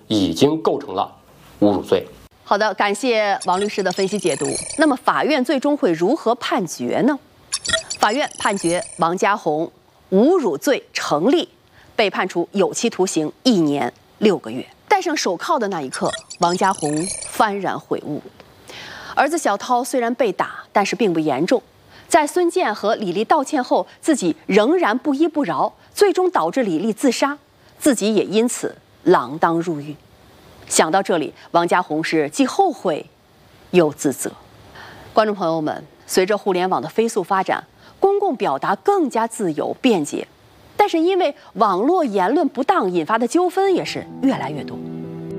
已经构成了侮辱罪。 好的，感谢王律师的分析解读。那么法院最终会如何判决呢？法院判决王家宏侮辱罪成立，被判处有期徒刑1年6个月。戴上手铐的那一刻，王家宏幡然悔悟。儿子小涛虽然被打，但是并不严重。在孙健和李丽道歉后，自己仍然不依不饶，最终导致李丽自杀，自己也因此锒铛入狱。想到这里，王家宏是既后悔又自责。观众朋友们，随着互联网的飞速发展，公共表达更加自由便捷，但是因为网络言论不当引发的纠纷也是越来越多。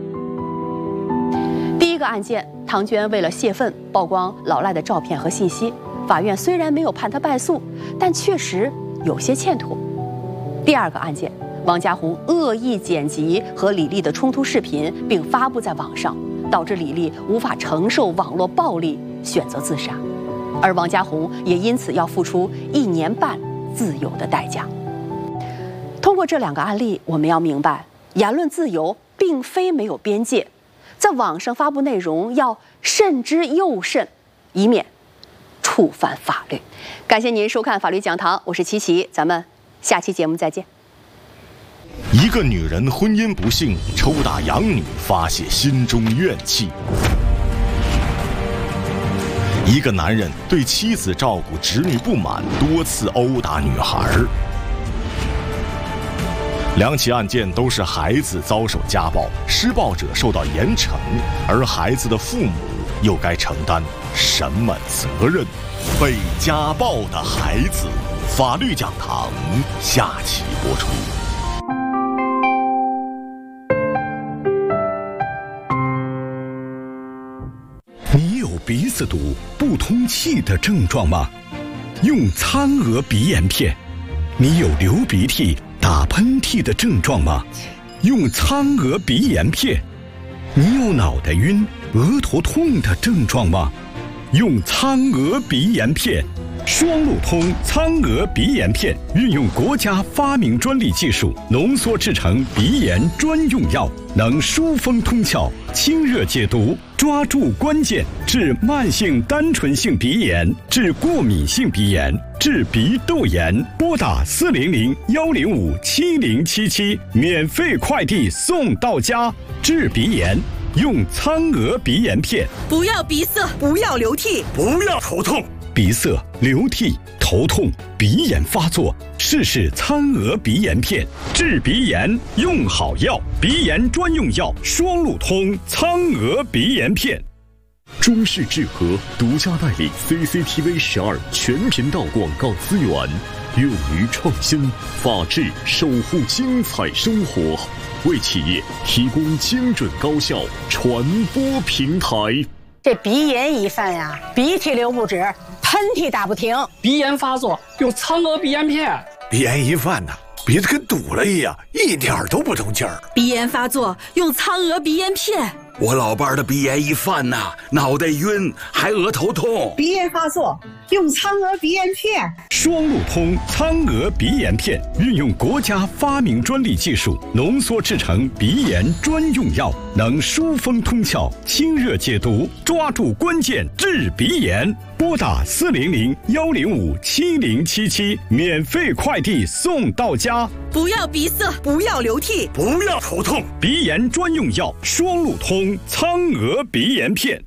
第一个案件，唐娟为了泄愤曝光老赖的照片和信息，法院虽然没有判他败诉，但确实有些欠妥。第二个案件，王家宏恶意剪辑和李丽的冲突视频，并发布在网上，导致李丽无法承受网络暴力，选择自杀，而王家宏也因此要付出1年半自由的代价。通过这2个案例，我们要明白，言论自由并非没有边界，在网上发布内容要慎之又慎，以免触犯法律。感谢您收看法律讲堂，我是琪琪，咱们下期节目再见。 一个女人婚姻不幸，抽打养女发泄心中怨气；一个男人对妻子照顾侄女不满，多次殴打女孩。2起案件都是孩子遭受家暴，施暴者受到严惩，而孩子的父母又该承担什么责任？被家暴的孩子，法律讲堂下期播出。 你有鼻子堵、不通气的症状吗？用苍娥鼻炎片。你有流鼻涕、打喷嚏的症状吗？用苍娥鼻炎片。你有脑袋晕、额头痛的症状吗？用苍娥鼻炎片。双路通苍娥鼻炎片运用国家发明专利技术浓缩制成鼻炎专用药，能疏风通窍、清热解毒，抓住关键，治慢性单纯性鼻炎，治过敏性鼻炎，治鼻窦炎。拨打400-105-7077，免费快递送到家。治鼻炎用苍娥鼻炎片。 不要鼻塞，不要流涕， 不要头痛。鼻塞、流涕、头痛、鼻炎发作，试试苍娥鼻炎片，治鼻炎用好药，鼻炎专用药双路通苍娥鼻炎片。 中视智和独家代理 CCTV 12全频道广告资源，勇于创新，法治守护精彩生活，为企业提供精准高效传播平台。 这鼻炎一犯呀，鼻涕流不止，喷嚏打不停， 鼻炎发作用苍娥鼻炎片。 鼻炎一犯呐，鼻子跟堵了一样，一点都不通气儿。 鼻炎发作用苍娥鼻炎片。 我老伴儿的鼻炎一犯呐，脑袋晕，还额头痛。 鼻炎发作用苍娥鼻炎片。 双路通苍娥鼻炎片运用国家发明专利技术浓缩制成鼻炎专用药，能疏风通窍、清热解毒，抓住关键，治鼻炎。拨打400-105-7077，免费快递送到家。 不要鼻塞，不要流涕， 不要头痛，鼻炎专用药双路通苍娥鼻炎片。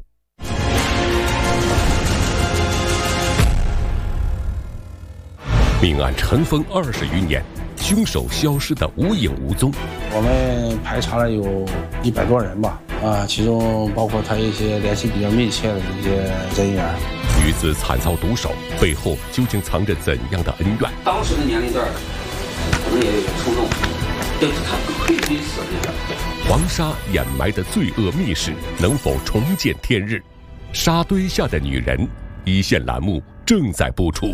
命案尘封20余年，凶手消失得无影无踪。 我们排查了有100多人吧，其中包括他一些联系比较密切的一些人员。 女子惨遭毒手，背后究竟藏着怎样的恩怨？ 当时的年龄段可能也有冲动，就是他可以死这个。 黄沙掩埋的罪恶密室能否重见天日？沙堆下的女人，一线栏目正在播出。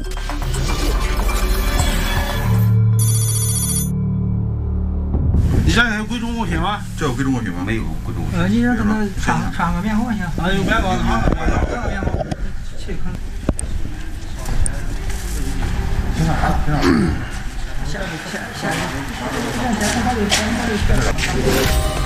你家还有贵重物品吗？ 这有贵重物品吗？ 没有贵重物品。 你这怎么穿个棉袄行？有棉袄，穿个棉袄。挺好，挺好。下。